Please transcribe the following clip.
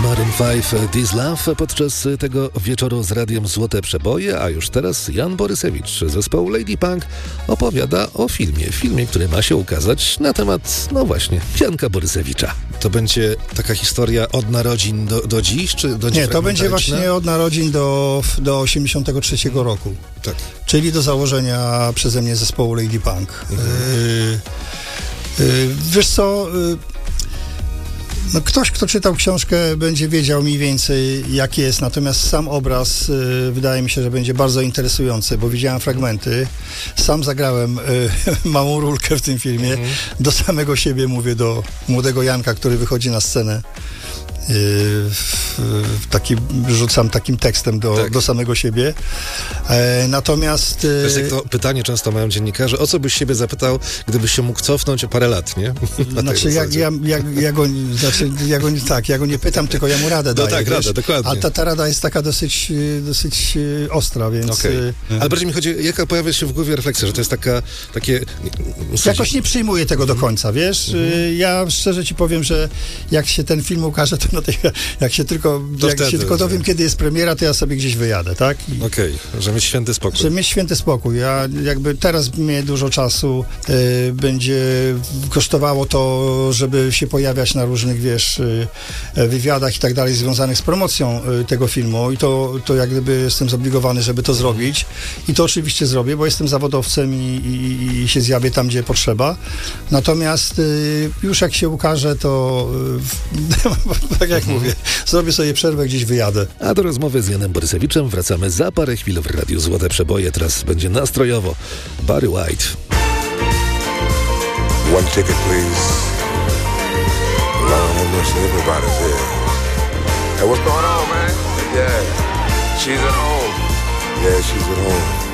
Maroon 5 This Love podczas tego wieczoru z radiem Złote Przeboje, a już teraz Jan Borysewicz z zespołu Lady Punk opowiada o filmie, który ma się ukazać na temat, no właśnie, Janka Borysewicza. To będzie taka historia od narodzin do dziś, czy do Nie, to będzie właśnie od narodzin do 83 roku. Tak. Czyli do założenia przeze mnie zespołu Lady Punk. Wiesz co... No ktoś, kto czytał książkę, będzie wiedział mniej więcej, jak jest, natomiast sam obraz wydaje mi się, że będzie bardzo interesujący, bo widziałem fragmenty, sam zagrałem małą rulkę w tym filmie, do samego siebie mówię, do młodego Janka, który wychodzi na scenę. Rzucam takim tekstem do samego siebie. Natomiast... To jest jak to pytanie często mają dziennikarze, o co byś siebie zapytał, gdybyś się mógł cofnąć o parę lat, nie? Ja go nie pytam, tylko ja mu radę daję. Tak, radę, dokładnie. A ta rada jest taka dosyć ostra, więc... Okay. Ale bardziej mi chodzi, jaka pojawia się w głowie refleksja, że to jest takie... Jakoś nie przyjmuję tego do końca, wiesz? Ja szczerze ci powiem, że jak się ten film ukaże, to jak się tylko dowiem, kiedy jest premiera, to ja sobie gdzieś wyjadę, tak? Okej, że mieć święty spokój. Że mieć święty spokój. Ja jakby teraz mnie dużo czasu będzie kosztowało to, żeby się pojawiać na różnych, wiesz, wywiadach i tak dalej, związanych z promocją tego filmu i to jak gdyby jestem zobligowany, żeby to zrobić i to oczywiście zrobię, bo jestem zawodowcem i się zjawię tam, gdzie potrzeba. Natomiast już jak się ukaże, to tak jak mówię, zrobię sobie przerwę, gdzieś wyjadę. A do rozmowy z Janem Borysewiczem wracamy za parę chwil w Radiu Złote Przeboje. Teraz będzie nastrojowo. Barry White. One ticket, please. Lord have mercy, everybody's here. Hey, what's going on, man? Yeah. She's at home. Yeah, she's at home.